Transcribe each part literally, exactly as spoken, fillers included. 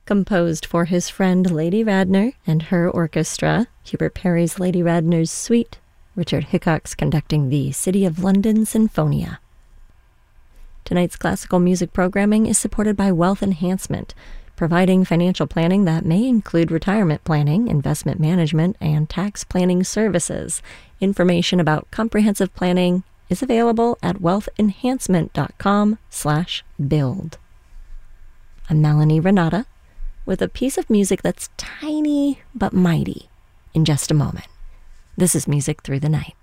Composed for his friend Lady Radner and her orchestra, Hubert Parry's Lady Radner's Suite, Richard Hickox conducting the City of London Sinfonia. Tonight's classical music programming is supported by Wealth Enhancement, providing financial planning that may include retirement planning, investment management, and tax planning services. Information about comprehensive planning is available at wealthenhancement.com slash build. I'm Melanie Renata with a piece of music that's tiny but mighty in just a moment. This is Music Through the Night.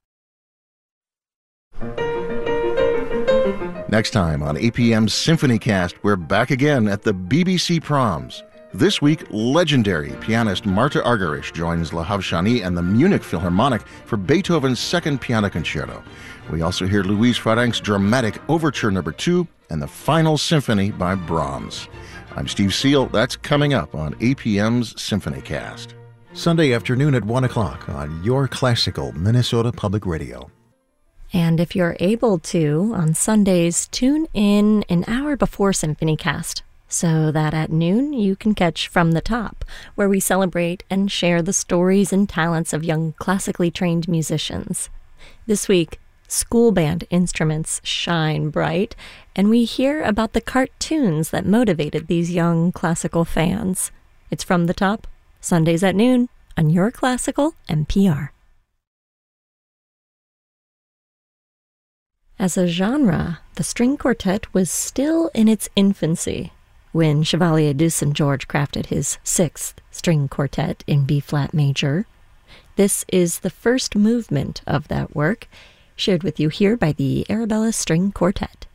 Next time on A P M's SymphonyCast, we're back again at the B B C Proms. This week, legendary pianist Marta Argerich joins La Havshani and the Munich Philharmonic for Beethoven's Second Piano Concerto. We also hear Louise Frarenk's dramatic Overture Number Two and the Final Symphony by Brahms. I'm Steve Seal. That's coming up on A P M's SymphonyCast. Sunday afternoon at one o'clock on Your Classical Minnesota Public Radio. And if you're able to, on Sundays, tune in an hour before SymphonyCast, so that at noon you can catch From the Top, where we celebrate and share the stories and talents of young classically trained musicians. This week, school band instruments shine bright, and we hear about the cartoons that motivated these young classical fans. It's From the Top, Sundays at noon on Your Classical N P R. As a genre, the string quartet was still in its infancy when Chevalier de Saint George crafted his sixth string quartet in B-flat major. This is the first movement of that work, shared with you here by the Arabella String Quartet.